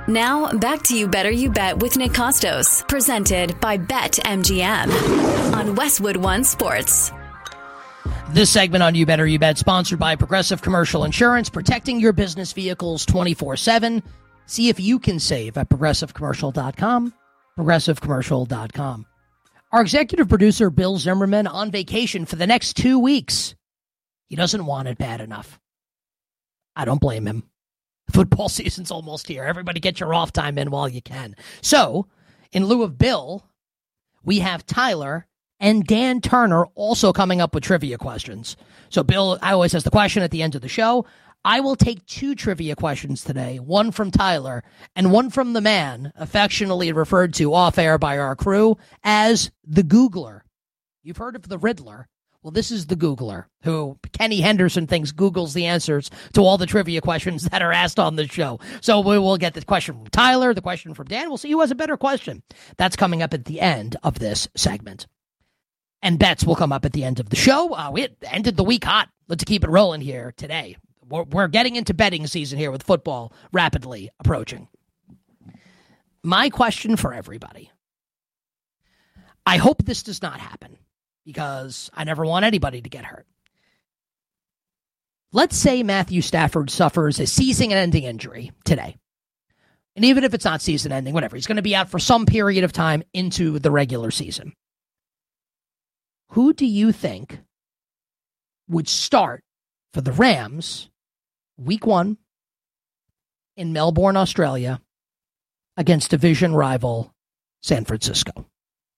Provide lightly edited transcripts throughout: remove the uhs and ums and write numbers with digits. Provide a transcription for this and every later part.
Now, back to You Better You Bet with Nick Costos, presented by BetMGM on Westwood One Sports. This segment on You Better You Bet, sponsored by Progressive Commercial Insurance, protecting your business vehicles 24/7. See if you can save at ProgressiveCommercial.com, ProgressiveCommercial.com. Our executive producer, Bill Zimmerman, on vacation for the next 2 weeks. He doesn't want it bad enough. I don't blame him. Football season's almost here. Everybody get your off time in while you can. So, in lieu of Bill, we have Tyler and Dan Turner also coming up with trivia questions. So Bill, I always ask the question at the end of the show. I will take 2 trivia questions today, one from Tyler and one from the man affectionately referred to off air by our crew as the Googler. You've heard of the Riddler. Well, this is the Googler, who Kenny Henderson thinks Googles the answers to all the trivia questions that are asked on the show. So we will get the question from Tyler, the question from Dan. We'll see who has a better question. That's coming up at the end of this segment. And bets will come up at the end of the show. We ended the week hot. Let's keep it rolling here today. We're getting into betting season here with football rapidly approaching. My question for everybody. I hope this does not happen, because I never want anybody to get hurt. Let's say Matthew Stafford suffers a season-ending injury today. And even if it's not season-ending, whatever, he's going to be out for some period of time into the regular season. Who do you think would start for the Rams week 1 in Melbourne, Australia, against division rival San Francisco?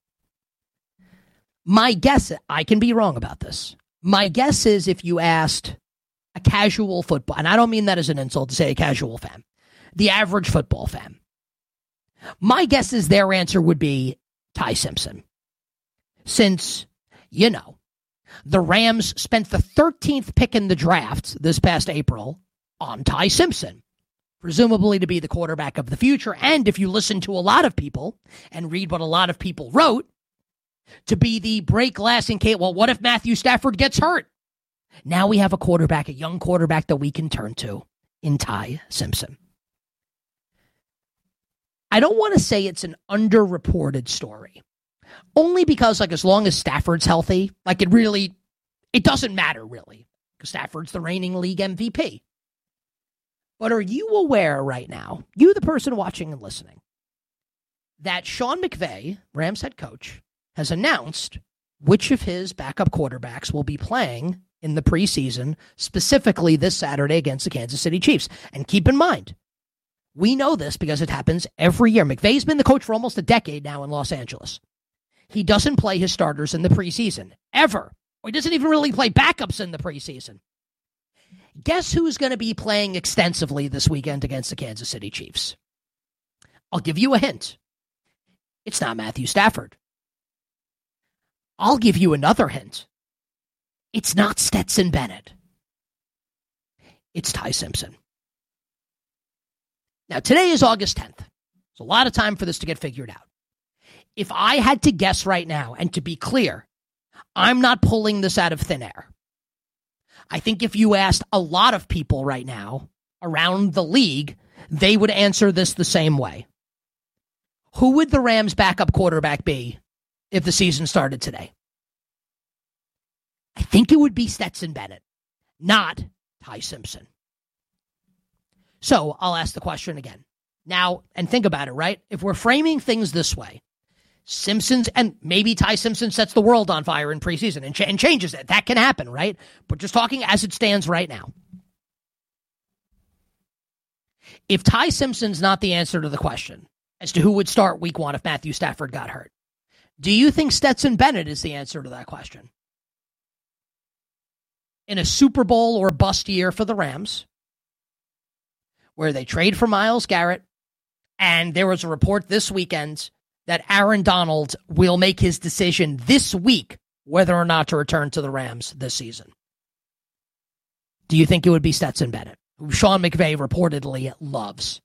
My guess, I can be wrong about this. My guess is if you asked a casual football, and I don't mean that as an insult to say a casual fan, the average football fan, my guess is their answer would be Ty Simpson. Since, you know, the Rams spent the 13th pick in the draft this past April on Ty Simpson, presumably to be the quarterback of the future. And if you listen to a lot of people and read what a lot of people wrote, to be the break glass in case, well, what if Matthew Stafford gets hurt? Now we have a quarterback, a young quarterback that we can turn to in Ty Simpson. I don't want to say it's an underreported story, only because, like, as long as Stafford's healthy, like, it doesn't matter really, because Stafford's the reigning league MVP. But are you aware right now, you the person watching and listening, that Sean McVay, Rams head coach, has announced which of his backup quarterbacks will be playing in the preseason, specifically this Saturday against the Kansas City Chiefs? And keep in mind, we know this because it happens every year. McVay's been the coach for almost a decade now in Los Angeles. He doesn't play his starters in the preseason, ever. Or he doesn't even really play backups in the preseason. Guess who's going to be playing extensively this weekend against the Kansas City Chiefs? I'll give you a hint. It's not Matthew Stafford. I'll give you another hint. It's not Stetson Bennett. It's Ty Simpson. Now, today is August 10th. There's a lot of time for this to get figured out. If I had to guess right now, and to be clear, I'm not pulling this out of thin air. I think if you asked a lot of people right now around the league, they would answer this the same way. Who would the Rams' backup quarterback be if the season started today? I think it would be Stetson Bennett, not Ty Simpson. So I'll ask the question again. Now, and think about it, right? If we're framing things this way, Simpson's, and maybe Ty Simpson sets the world on fire in preseason and changes it. That can happen, right? But just talking as it stands right now. If Ty Simpson's not the answer to the question as to who would start week 1 if Matthew Stafford got hurt, do you think Stetson Bennett is the answer to that question? In a Super Bowl or bust year for the Rams, where they trade for Myles Garrett, and there was a report this weekend that Aaron Donald will make his decision this week whether or not to return to the Rams this season. Do you think it would be Stetson Bennett, who Sean McVay reportedly loves?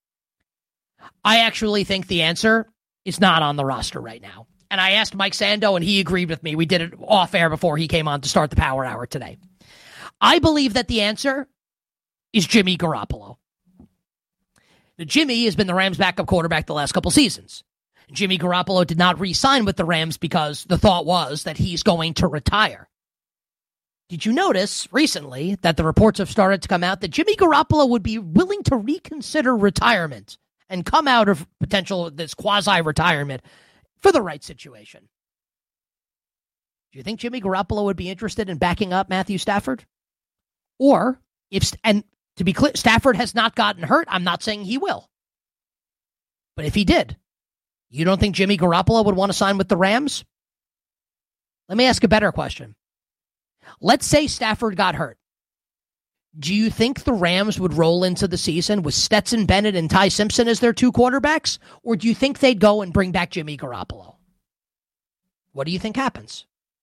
I actually think the answer is not on the roster right now. And I asked Mike Sando, and he agreed with me. We did it off air before he came on to start the Power Hour today. I believe that the answer is Jimmy Garoppolo. Now, Jimmy has been the Rams' backup quarterback the last couple seasons. Jimmy Garoppolo did not re-sign with the Rams because the thought was that he's going to retire. Did you notice recently that the reports have started to come out that Jimmy Garoppolo would be willing to reconsider retirement and come out of potential this quasi-retirement for the right situation? Do you think Jimmy Garoppolo would be interested in backing up Matthew Stafford? Or, and to be clear, Stafford has not gotten hurt. I'm not saying he will. But if he did, you don't think Jimmy Garoppolo would want to sign with the Rams? Let me ask a better question. Let's say Stafford got hurt. Do you think the Rams would roll into the season with Stetson Bennett and Ty Simpson as their two quarterbacks? Or do you think they'd go and bring back Jimmy Garoppolo? What do you think happens?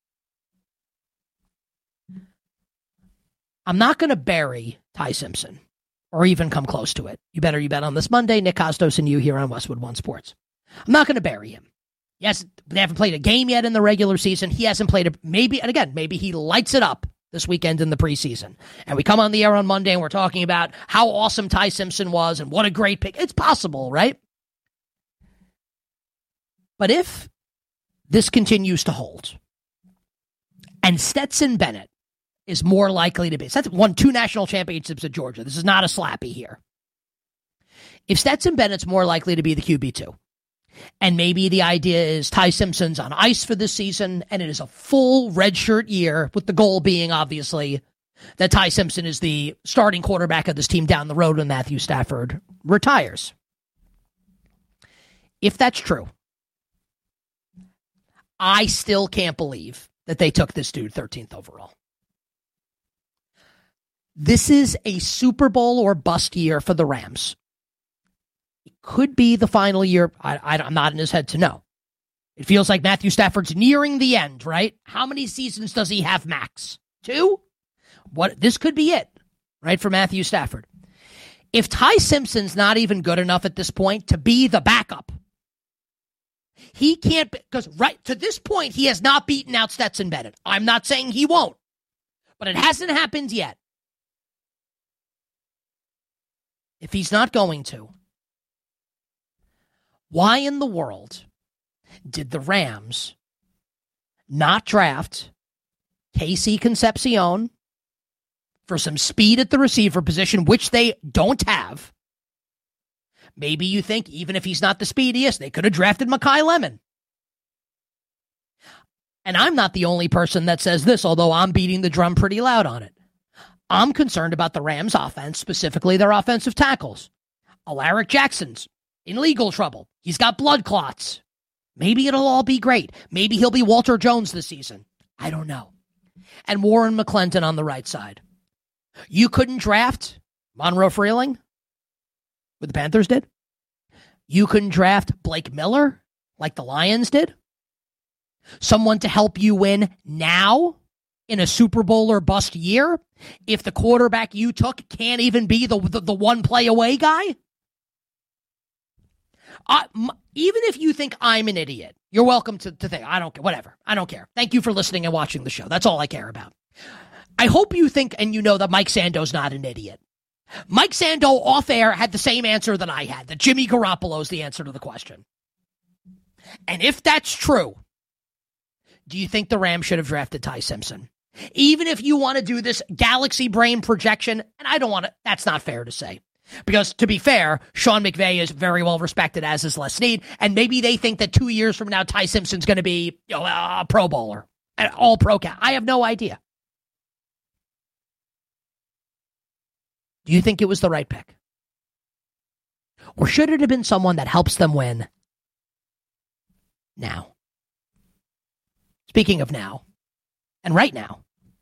I'm not going to bury Ty Simpson or even come close to it. You better you bet on this Monday. Nick Costos and you here on Westwood One Sports. I'm not going to bury him. Yes, they haven't played a game yet in the regular season. He hasn't played maybe he lights it up this weekend in the preseason. And we come on the air on Monday and we're talking about how awesome Ty Simpson was and what a great pick. It's possible, right? But if this continues to hold and Stetson Bennett is more likely to be, Stetson won 2 national championships at Georgia. This is not a slappy here. If Stetson Bennett's more likely to be the QB2, and maybe the idea is Ty Simpson's on ice for this season, and it is a full redshirt year, with the goal being, obviously, that Ty Simpson is the starting quarterback of this team down the road when Matthew Stafford retires. If that's true, I still can't believe that they took this dude 13th overall. This is a Super Bowl or bust year for the Rams. It could be the final year. I'm not in his head to know. It feels like Matthew Stafford's nearing the end, right? How many seasons does he have max? 2? This could be it, right, for Matthew Stafford. If Ty Simpson's not even good enough at this point to be the backup, he can't, because right to this point, he has not beaten out Stetson Bennett. I'm not saying he won't, but it hasn't happened yet. If he's not going to, why in the world did the Rams not draft Casey Concepcion for some speed at the receiver position, which they don't have? Maybe you think even if he's not the speediest, they could have drafted Mekhi Lemon. And I'm not the only person that says this, although I'm beating the drum pretty loud on it. I'm concerned about the Rams' offense, specifically their offensive tackles. Alaric Jackson's in legal trouble. He's got blood clots. Maybe it'll all be great. Maybe he'll be Walter Jones this season. I don't know. And Warren McClendon on the right side. You couldn't draft Monroe Freeling, what the Panthers did. You couldn't draft Blake Miller like the Lions did. Someone to help you win now in a Super Bowl or bust year if the quarterback you took can't even be the one play away guy. Even if you think I'm an idiot, you're welcome to think, I don't care, whatever. I don't care. Thank you for listening and watching the show. That's all I care about. I hope you think and you know that Mike Sando's not an idiot. Mike Sando off air had the same answer that I had, that Jimmy Garoppolo is the answer to the question. And if that's true, do you think the Rams should have drafted Ty Simpson? Even if you want to do this galaxy brain projection, and I don't want to, that's not fair to say. Because, to be fair, Sean McVay is very well respected, as is Les Snead, and maybe they think that 2 years from now, Ty Simpson's going to be a Pro Bowler, an all-pro cat. I have no idea. Do you think it was the right pick? Or should it have been someone that helps them win now? Speaking of now, and right now,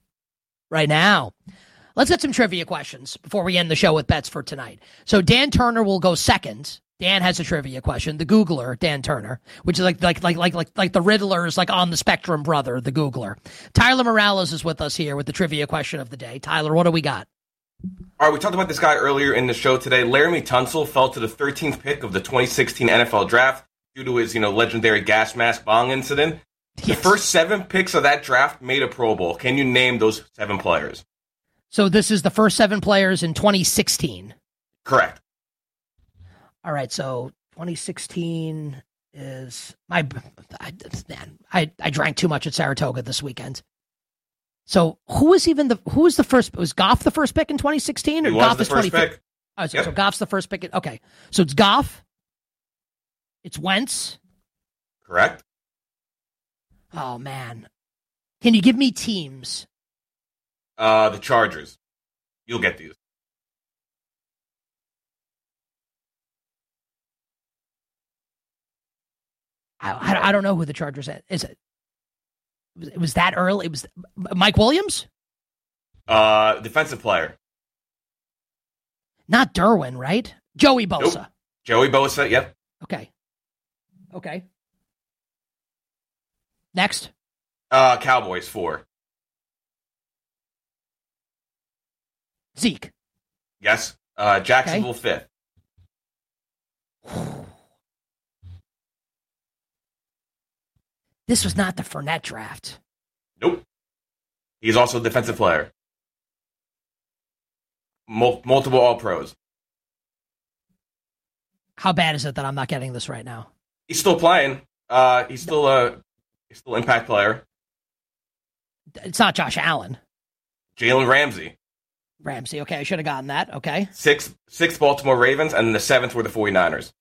let's get some trivia questions before we end the show with bets for tonight. So Dan Turner will go second. Dan has a trivia question. The Googler, Dan Turner, which is like the Riddler's like on the spectrum brother, the Googler. Tyler Morales is with us here with the trivia question of the day. Tyler, what do we got? All right, we talked about this guy earlier in the show today. Laramie Tunsil fell to the 13th pick of the 2016 NFL Draft due to his, legendary gas mask bong incident. Yes. The first 7 picks of that draft made a Pro Bowl. Can you name those 7 players? So this is the first 7 players in 2016. Correct. All right, so 2016 is I drank too much at Saratoga this weekend. So who was the first? Was Goff the first pick in 2016, or He Goff was the is first pick. Oh, so Goff's the first pick. Okay, so it's Goff. It's Wentz. Correct. Oh man, can you give me teams? The Chargers. You'll get these. I don't know who the Chargers is. It was that early. It was Mike Williams. Defensive player. Not Derwin, right? Joey Bosa. Nope. Joey Bosa. Yep. Okay. Next. Cowboys 4. Zeke. Yes. Jacksonville 5th. This was not the Fournette draft. Nope. He's also a defensive player. Multiple All-Pros. How bad is it that I'm not getting this right now? He's still playing. He's still impact player. It's not Josh Allen. Jalen Ramsey. Ramsey. Okay, I should have gotten that. Okay. 6 Baltimore Ravens, and the 7th were the 49ers.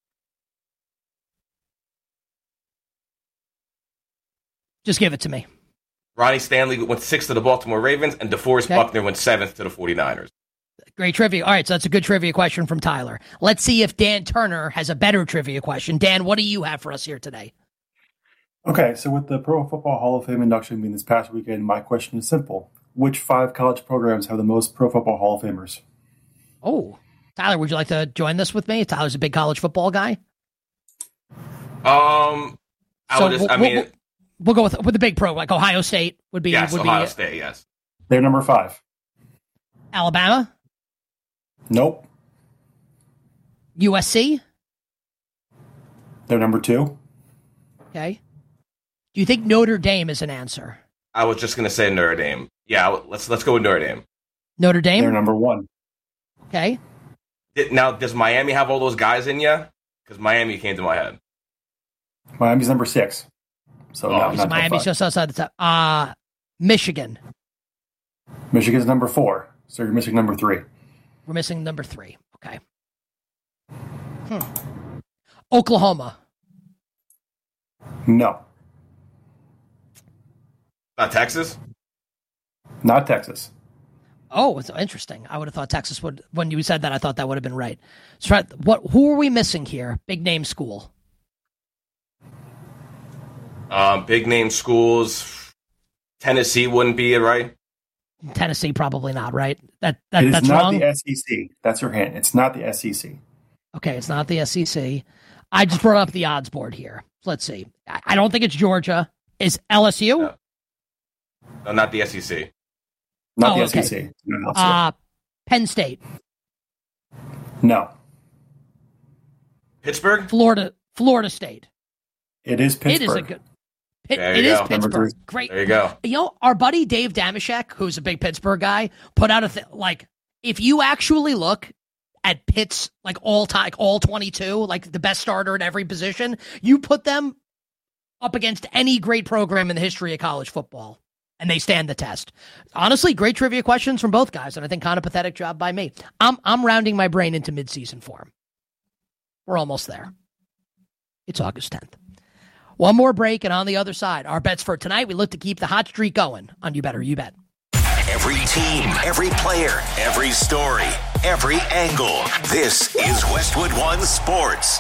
Just give it to me. Ronnie Stanley went 6th to the Baltimore Ravens, and DeForest Buckner went 7th to the 49ers. Great trivia. All right, so that's a good trivia question from Tyler. Let's see if Dan Turner has a better trivia question. Dan, what do you have for us here today? Okay, so with the Pro Football Hall of Fame induction being this past weekend, my question is simple. Which 5 college programs have the most Pro Football Hall of Famers? Oh, Tyler, would you like to join this with me? Tyler's a big college football guy. We'll go with the big pro, like Ohio State would be. Yes, Ohio State, yes. They're number 5. Alabama? Nope. USC? They're number 2. Okay. Do you think Notre Dame is an answer? I was just going to say Notre Dame. Yeah, let's go with Notre Dame. Notre Dame? They're number 1. Okay. Now, does Miami have all those guys in you? Because Miami came to my head. Miami's number 6. So not Miami's just outside the top. Michigan. Michigan's number 4. So you're missing number 3. We're missing number 3. Okay. Oklahoma. No. Not Texas? Not Texas. Oh, it's interesting. I would have thought Texas would. When you said that, I thought that would have been right. So, who are we missing here? Big name school. Big name schools. Tennessee wouldn't be it, right? Tennessee probably not, right? That's not wrong. The SEC. That's your hint. It's not the SEC. Okay, it's not the SEC. I just brought up the odds board here. Let's see. I don't think it's Georgia. Is LSU? No, not the SEC. Not the okay. SEC. No, Penn State. No. Pittsburgh? Florida State. It is Pittsburgh. It is a good. There it you is go. Pittsburgh. Great. There you go. You know, our buddy Dave Damashek, who's a big Pittsburgh guy, put out if you actually look at Pitt's all time, all 22, like the best starter at every position, you put them up against any great program in the history of college football, and they stand the test. Honestly, great trivia questions from both guys, and I think kind of pathetic job by me. I'm rounding my brain into midseason form. We're almost there. It's August 10th. One more break, and on the other side, our bets for tonight, we look to keep the hot streak going on You Better You Bet. Every team, every player, every story, every angle. This is Westwood One Sports.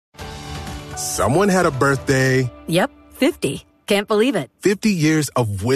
Someone had a birthday. Yep, 50. Can't believe it. 50 years of